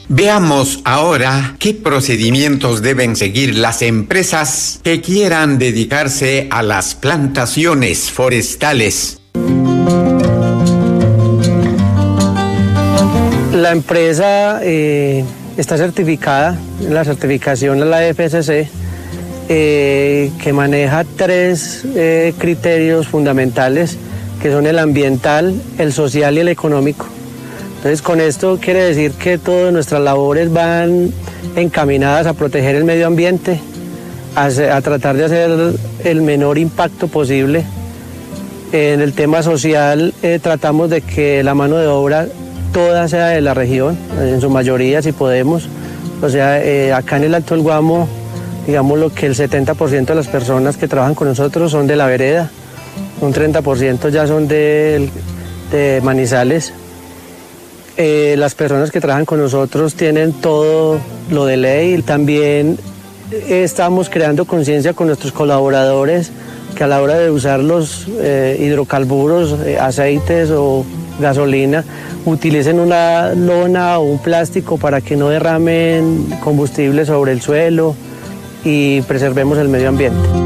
Veamos ahora qué procedimientos deben seguir las empresas que quieran dedicarse a las plantaciones forestales. La empresa está certificada, la certificación es la FSC, que maneja tres criterios fundamentales, que son el ambiental, el social y el económico. Entonces, con esto quiere decir que todas nuestras labores van encaminadas a proteger el medio ambiente, a tratar de hacer el menor impacto posible. En el tema social, tratamos de que la mano de obra toda sea de la región, en su mayoría si podemos. O sea, acá en el Alto del Guamo, digamos lo que el 70% de las personas que trabajan con nosotros son de la vereda, un 30% ya son de Manizales. Las personas que trabajan con nosotros tienen todo lo de ley. También estamos creando conciencia con nuestros colaboradores que a la hora de usar los hidrocarburos, aceites o gasolina, utilicen una lona o un plástico para que no derramen combustible sobre el suelo y preservemos el medio ambiente.